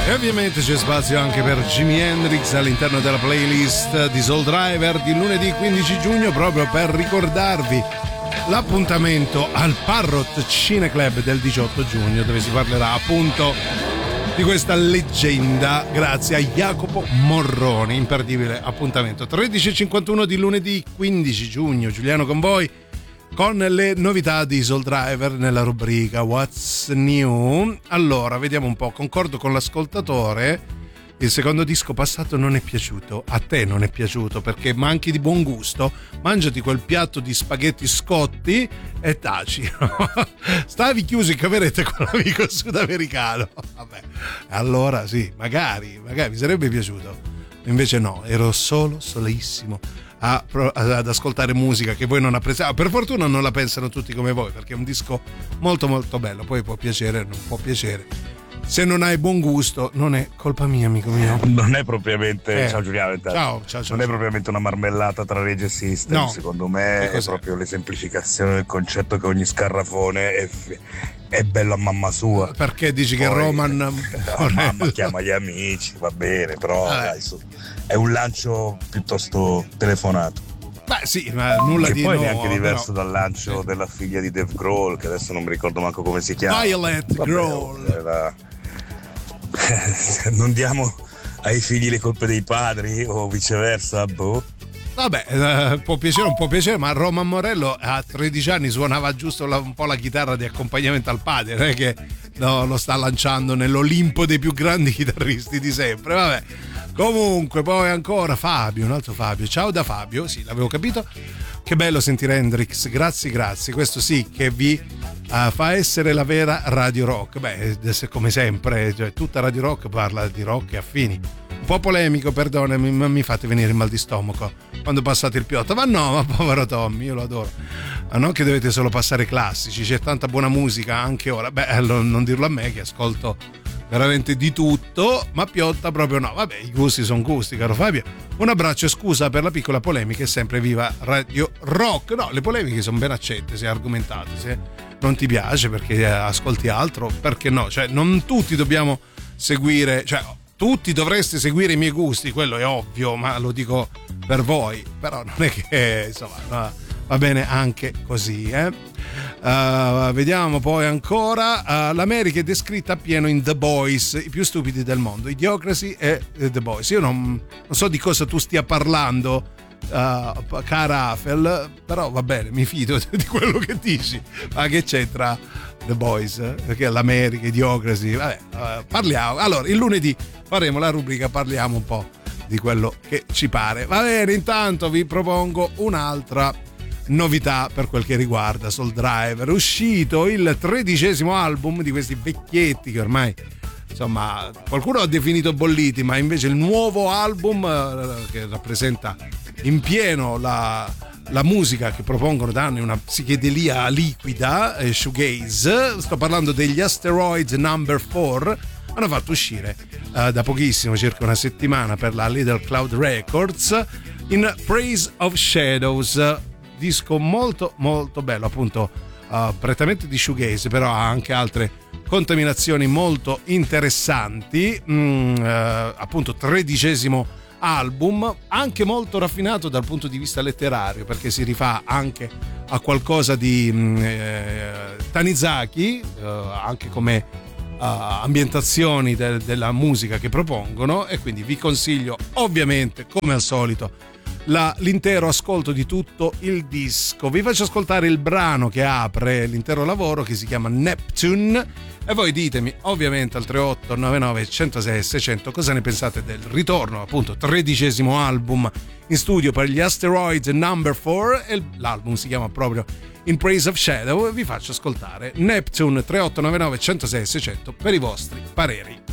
E ovviamente c'è spazio anche per Jimi Hendrix all'interno della playlist di Soul Driver di lunedì 15 giugno, proprio per ricordarvi l'appuntamento al Parrot Cineclub del 18 giugno, dove si parlerà appunto di questa leggenda grazie a Jacopo Morroni. Imperdibile appuntamento 13:51 di lunedì 15 giugno. Giuliano con voi con le novità di Soul Driver nella rubrica What's New. Allora, vediamo un po'. Concordo con l'ascoltatore, il secondo disco passato non è piaciuto. A te non è piaciuto perché manchi di buon gusto. Mangiati quel piatto di spaghetti scotti e taci. Stavi chiuso in cameretta con l'amico sudamericano. Vabbè, allora sì, magari mi sarebbe piaciuto. Invece no, ero solissimo ad ascoltare musica che voi non apprezzate. Per fortuna non la pensano tutti come voi, perché è un disco molto molto bello. Poi può piacere, non può piacere. Se non hai buon gusto non è colpa mia, amico mio. Non è propriamente ciao Giuliano, ciao, non è propriamente una marmellata tra Rage e System. No. Secondo me è proprio l'esemplificazione del concetto che ogni scarrafone è bello a mamma sua. Perché dici che Roman mamma chiama gli amici, va bene, però dai, è un lancio piuttosto telefonato. Beh sì, ma nulla che di poi nuovo, neanche diverso dal lancio della figlia di Dave Grohl, che adesso non mi ricordo manco come si chiama. Violet Grohl. Non diamo ai figli le colpe dei padri o viceversa, boh. Vabbè, può piacere o non può piacere, ma Roman Morello a 13 anni suonava giusto un po' la chitarra di accompagnamento al padre, non è che lo sta lanciando nell'Olimpo dei più grandi chitarristi di sempre. Vabbè, comunque poi ancora Fabio, un altro Fabio. Ciao da Fabio, sì, l'avevo capito. Che bello sentire Hendrix, grazie, questo sì che vi fa essere la vera Radio Rock. Beh, come sempre, cioè, tutta Radio Rock parla di rock e affini. Un po' polemico, perdonami, ma mi fate venire il mal di stomaco quando passate il piotto. Ma no, ma povero Tommy, io lo adoro. Ma non che dovete solo passare classici, c'è tanta buona musica anche ora. Beh, non dirlo a me che ascolto veramente di tutto, ma piotta proprio no. Vabbè, i gusti sono gusti, caro Fabio. Un abbraccio e scusa per la piccola polemica e sempre viva Radio Rock. No, le polemiche sono ben accette se argomentate, se non ti piace perché ascolti altro, perché no? Cioè, non tutti dobbiamo seguire, cioè tutti dovreste seguire i miei gusti, quello è ovvio, ma lo dico per voi, però non è che insomma va bene anche così, vediamo poi ancora. L'America è descritta appieno in The Boys, i più stupidi del mondo, Idiocracy e The Boys. Io non so di cosa tu stia parlando, cara Afel, però va bene, mi fido di quello che dici. Ma che c'entra The Boys? Perché l'America, Idiocracy, vabbè, parliamo. Allora, il lunedì faremo la rubrica Parliamo un po' di quello che ci pare. Va bene, intanto vi propongo un'altra novità per quel che riguarda Soul Driver. Uscito il 13° album di questi vecchietti che ormai insomma qualcuno ha definito bolliti, ma invece il nuovo album che rappresenta in pieno la musica che propongono da anni, una psichedelia liquida, shoegaze. Sto parlando degli Asteroids Number 4. Hanno fatto uscire da pochissimo, circa una settimana, per la Little Cloud Records, In Praise of Shadows, disco molto molto bello, appunto prettamente di shoegaze, però ha anche altre contaminazioni molto interessanti, appunto 13° album, anche molto raffinato dal punto di vista letterario, perché si rifà anche a qualcosa di Tanizaki, anche come ambientazioni della musica che propongono, e quindi vi consiglio ovviamente come al solito l'intero ascolto di tutto il disco. Vi faccio ascoltare il brano che apre l'intero lavoro, che si chiama Neptune, e voi ditemi ovviamente al 3899 106 600 cosa ne pensate del ritorno, appunto 13° album in studio per gli Asteroids Number 4, e l'album si chiama proprio In Praise of Shadow. Vi faccio ascoltare Neptune, 3899 106 600 per i vostri pareri.